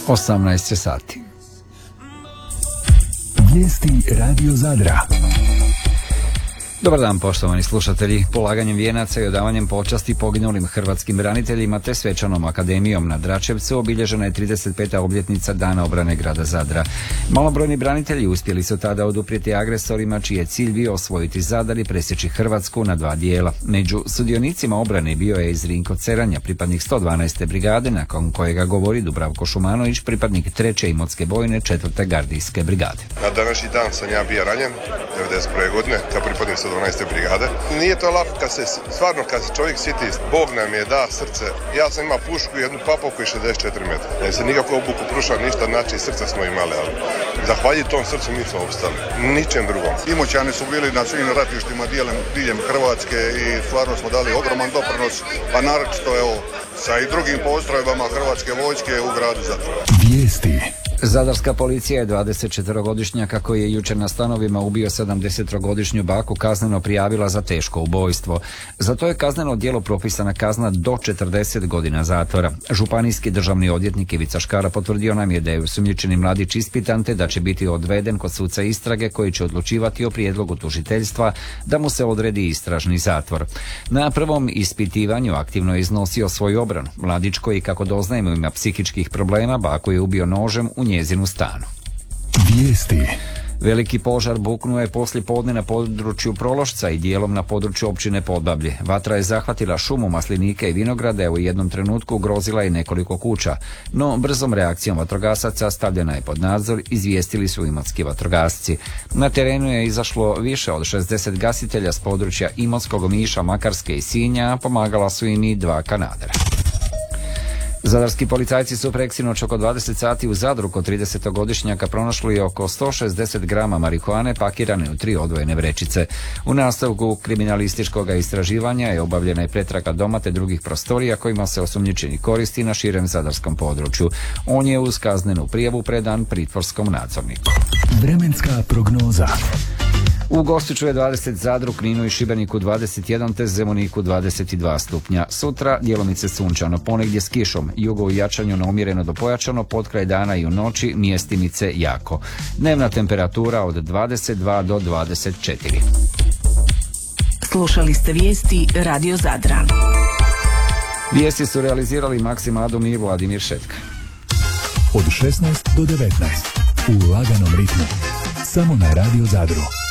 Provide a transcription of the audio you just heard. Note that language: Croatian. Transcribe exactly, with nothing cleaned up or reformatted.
osamnaest sati. Vijesti Radio Zadra. Dobar dan, poštovani slušatelji. Polaganjem vijenaca i odavanjem počasti poginulim hrvatskim braniteljima te svečanom akademijom na Dračevcu obilježena je trideset peta obljetnica Dana obrane grada Zadra. Malobrojni branitelji uspjeli su tada oduprijeti agresorima čiji je cilj bio osvojiti Zadar i presjeći Hrvatsku na dva dijela. Među sudionicima obrane bio je i Zrinko Ceranja, pripadnik sto dvanaeste brigade, nakon kojega govori Dubravko Šumanović, pripadnik treće Imotske bojne četvrte gardijske brigade. Na današnji dan sam ja bio ranjen, devedeset prve godine, kao pripadnik sto dvanaeste brigade. Nije to lako kad se, stvarno kad se čovjek siti, Bog nam je da srce. Ja sam imao pušku i jednu papovku i šezdeset četiri metra. Ne se nikako obuku prušao, ništa, znači srce smo imali, ali zahvaljujući tom srcu mi smo obstali. Ničem drugom. Imoćani su bili na svim ratištima diljem, diljem Hrvatske i stvarno smo dali ogroman doprinos, a naročito evo sa i drugim postrojbama Hrvatske vojske u gradu Zadru. Vijesti. Zadarska policija je dvadesetčetverogodišnjaka koji je jučer na stanovima ubio sedamdesetogodišnju baku kazneno prijavila za teško ubojstvo. Za to je kazneno djelo propisana kazna do četrdeset godina zatvora. Županijski državni odvjetnik Ivica Škara potvrdio nam je da je osumnjičeni mladić ispitan te da će biti odveden kod suca istrage koji će odlučivati o prijedlogu tužiteljstva da mu se odredi istražni zatvor. Na prvom ispitivanju aktivno je iznosio svoju obranu. Mladić koji, kako doznajemo, ima psihičkih problema, baku je ubio nožem u njezinu stanu. Vijesti. Veliki požar buknuo je poslije podne na području Prološca i dijelom na području općine Podbablje. Vatra je zahvatila šumu maslinika i vinograda, a u jednom trenutku ugrozila i nekoliko kuća. No, brzom reakcijom vatrogasaca stavljena je pod nadzor, izvijestili su imotski vatrogasci. Na terenu je izašlo više od šezdeset gasitelja s područja Imotskog, Omiša, Makarske i Sinja, a pomagala su im i dva kanadera. Zadarski policajci su preksinoć oko dvadeset sati u Zadru kod tridesetogodišnjaka pronašli oko sto šezdeset grama marihuane pakirane u tri odvojene vrećice. U nastavku kriminalističkog istraživanja je obavljena i pretraga doma te drugih prostorija kojima se osumnjičeni koristi na širem zadarskom području. On je uz kaznenu prijavu predan pritvorskom nadzorniku. Vremenska prognoza. U Gospiću je dvadeset, Zadru, Kninu i Šibeniku dvadeset jedan te Zemuniku dvadeset dva stupnja. Sutra djelomice sunčano, ponegdje s kišom, jugo u jačanju na umjereno do pojačano, potkraj dana i u noći mjestimice jako. Dnevna temperatura od dvadeset dva do dvadeset četiri. Slušali ste vijesti Radio Zadra. Vijesti su realizirali Maksim Adum i Vladimir Šetka. Od šesnaest do devetnaest u laganom ritmu. Samo na Radio Zadru.